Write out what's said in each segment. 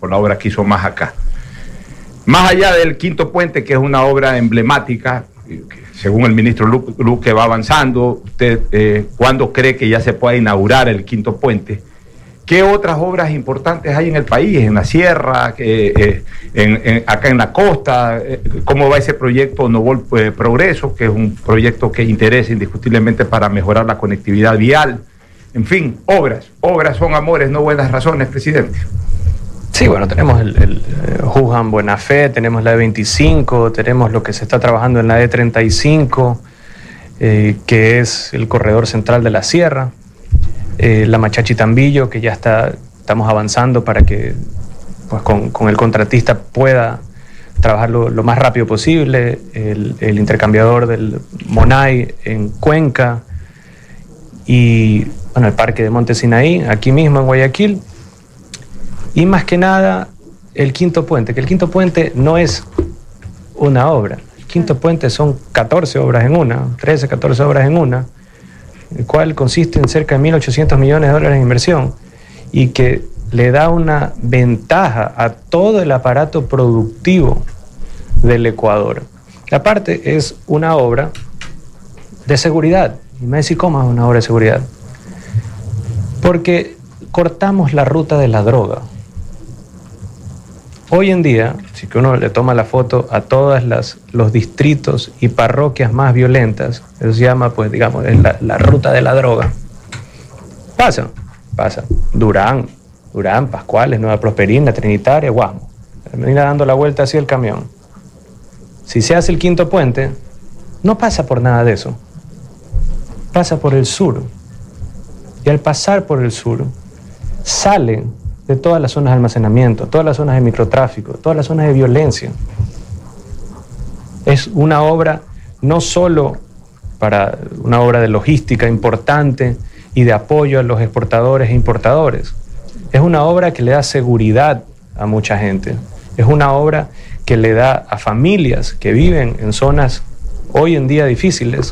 por la obra que hizo más acá. Más allá del quinto puente, que es una obra emblemática, según el ministro Luque va avanzando, usted, ¿cuándo cree que ya se pueda inaugurar el quinto puente? ¿Qué otras obras importantes hay en el país, en la sierra, acá en la costa? ¿Cómo va ese proyecto Novol Progreso, que es un proyecto que interesa indiscutiblemente para mejorar la conectividad vial? En fin, obras son amores, no buenas razones, presidente. Sí, bueno, tenemos el Juján Buena Fe, tenemos la E25, tenemos lo que se está trabajando en la E35, que es el corredor central de la sierra. La Machachi-Tambillo, que ya estamos avanzando para que pues, con el contratista pueda trabajar lo más rápido posible, el intercambiador del Monay en Cuenca y bueno, el parque de Monte Sinaí, aquí mismo en Guayaquil, y más que nada el quinto puente, que el quinto puente no es una obra, el quinto puente son 14 obras en una, 13, 14 obras en una, el cual consiste en cerca de 1.800 millones de dólares en inversión y que le da una ventaja a todo el aparato productivo del Ecuador. Aparte es una obra de seguridad, y me decís cómo es una obra de seguridad, porque cortamos la ruta de la droga. Hoy en día, si que uno le toma la foto a todos los distritos y parroquias más violentas, eso se llama, pues, digamos, la ruta de la droga. Pasa. Durán, Pascuales, Nueva Prosperina, Trinitaria, Guasmo. Termina dando la vuelta hacia el camión. Si se hace el quinto puente, no pasa por nada de eso. Pasa por el sur. Y al pasar por el sur, sale de todas las zonas de almacenamiento, todas las zonas de microtráfico, todas las zonas de violencia. Es una obra no solo para una obra de logística importante y de apoyo a los exportadores e importadores. Es una obra que le da seguridad a mucha gente. Es una obra que le da a familias que viven en zonas hoy en día difíciles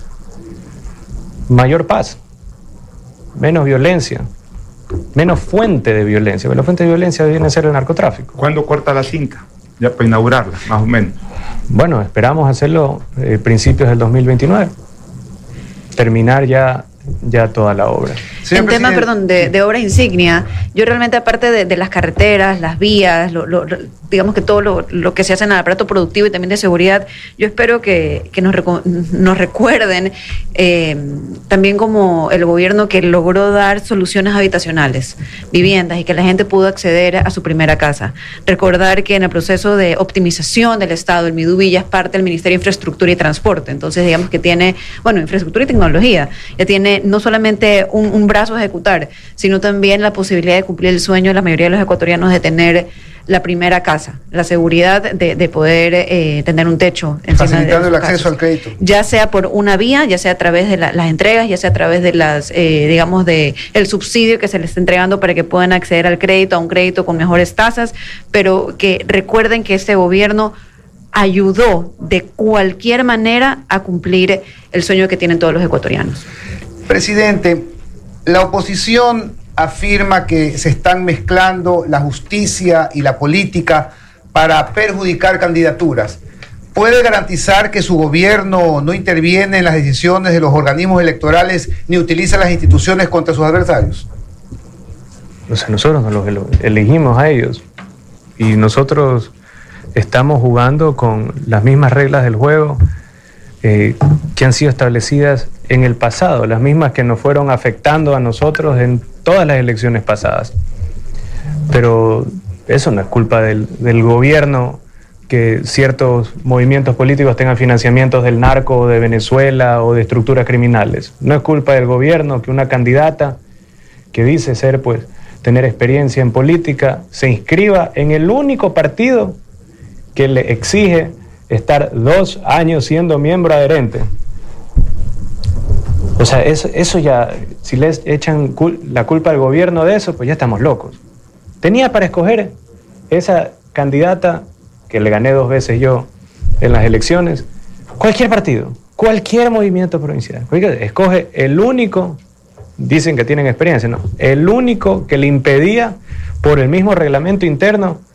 mayor paz, menos violencia, menos fuente de violencia. La fuente de violencia viene a ser el narcotráfico. ¿Cuándo corta la cinta? Ya para inaugurarla, más o menos. Bueno, esperamos hacerlo principios del 2029. Terminar ya toda la obra. En tema, de obra insignia, yo realmente, aparte de las carreteras, las vías, digamos que todo lo que se hace en el aparato productivo y también de seguridad, yo espero que nos recuerden también como el gobierno que logró dar soluciones habitacionales, viviendas, y que la gente pudo acceder a su primera casa. Recordar que en el proceso de optimización del Estado, el Midubi ya es parte del Ministerio de Infraestructura y Transporte, entonces digamos que tiene, infraestructura y tecnología, ya tiene no solamente un brazo a ejecutar, sino también la posibilidad de cumplir el sueño de la mayoría de los ecuatorianos de tener la primera casa, la seguridad de poder tener un techo encima, facilitando el acceso al crédito, ya sea por una vía, ya sea a través de las entregas, ya sea a través de las de el subsidio que se les está entregando para que puedan acceder al crédito, a un crédito con mejores tasas, pero que recuerden que este gobierno ayudó de cualquier manera a cumplir el sueño que tienen todos los ecuatorianos. Presidente, la oposición afirma que se están mezclando la justicia y la política para perjudicar candidaturas. ¿Puede garantizar que su gobierno no interviene en las decisiones de los organismos electorales ni utiliza las instituciones contra sus adversarios? O sea, nosotros no los elegimos a ellos y nosotros estamos jugando con las mismas reglas del juego que han sido establecidas en el pasado, las mismas que nos fueron afectando a nosotros en todas las elecciones pasadas. Pero eso no es culpa del gobierno que ciertos movimientos políticos tengan financiamientos del narco de Venezuela o de estructuras criminales. No es culpa del gobierno que una candidata que dice tener experiencia en política se inscriba en el único partido que le exige estar 2 años siendo miembro adherente. O sea, eso ya, si les echan la culpa al gobierno de eso, pues ya estamos locos. Tenía para escoger esa candidata, que le gané 2 veces yo en las elecciones, cualquier partido, cualquier movimiento provincial. Escoge el único, dicen que tienen experiencia, ¿no? El único que le impedía, por el mismo reglamento interno,